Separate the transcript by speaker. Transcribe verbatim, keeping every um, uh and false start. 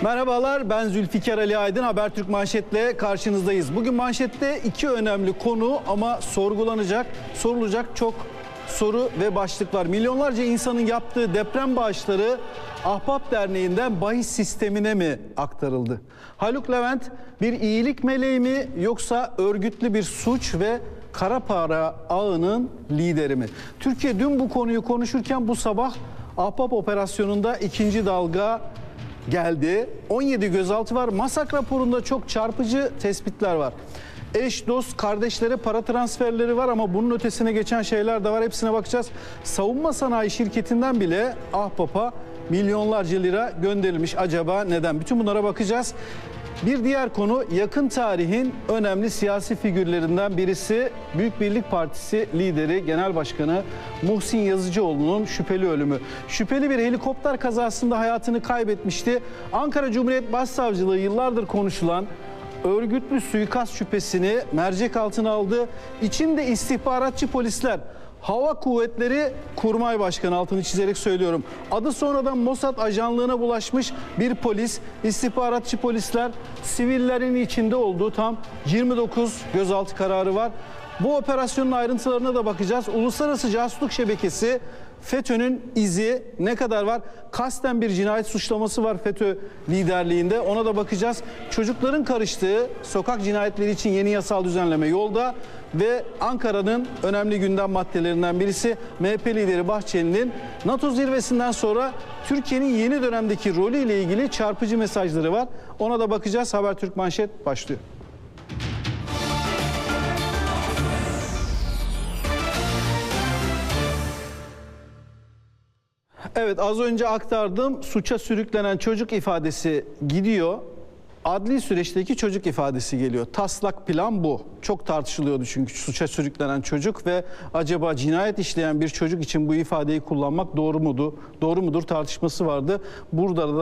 Speaker 1: Merhabalar, ben Zülfikar Ali Aydın. Habertürk Manşet'le karşınızdayız. Bugün manşette iki önemli konu ama sorgulanacak, sorulacak çok soru ve başlık var. Milyonlarca insanın yaptığı deprem bağışları Ahbap Derneği'nden bahis sistemine mi aktarıldı? Haluk Levent bir iyilik meleği mi yoksa örgütlü bir suç ve kara para ağının lideri mi? Türkiye dün bu konuyu konuşurken bu sabah Ahbap operasyonunda ikinci dalga geldi. on yedi gözaltı var. MASAK raporunda çok çarpıcı tespitler var. Eş, dost, kardeşlere para transferleri var ama bunun ötesine geçen şeyler de var. Hepsine bakacağız. Savunma sanayi şirketinden bile Ahbap'a milyonlarca lira gönderilmiş. Acaba neden? Bütün bunlara bakacağız. Bir diğer konu yakın tarihin önemli siyasi figürlerinden birisi Büyük Birlik Partisi lideri Genel Başkanı Muhsin Yazıcıoğlu'nun şüpheli ölümü. Şüpheli bir helikopter kazasında hayatını kaybetmişti. Ankara Cumhuriyet Başsavcılığı yıllardır konuşulan örgütlü suikast şüphesini mercek altına aldı. İçinde istihbaratçı polisler, Hava Kuvvetleri Kurmay Başkanı, altını çizerek söylüyorum. Adı sonradan Mossad ajanlığına bulaşmış bir polis, istihbaratçı polisler, sivillerin içinde olduğu tam yirmi dokuz gözaltı kararı var. Bu operasyonun ayrıntılarına da bakacağız. Uluslararası Casusluk Şebekesi, FETÖ'nün izi ne kadar var? Kasten bir cinayet suçlaması var FETÖ liderliğinde. Ona da bakacağız. Çocukların karıştığı sokak cinayetleri için yeni yasal düzenleme yolda ve Ankara'nın önemli gündem maddelerinden birisi M H P lideri Bahçeli'nin NATO zirvesinden sonra Türkiye'nin yeni dönemdeki rolüyle ilgili çarpıcı mesajları var. Ona da bakacağız. Habertürk Manşet başlıyor. Evet, az önce aktardım. Suça sürüklenen çocuk ifadesi gidiyor. Adli süreçteki çocuk ifadesi geliyor. Taslak plan bu. Çok tartışılıyordu çünkü suça sürüklenen çocuk ve acaba cinayet işleyen bir çocuk için bu ifadeyi kullanmak doğru mudur? Doğru mudur tartışması vardı. Burada da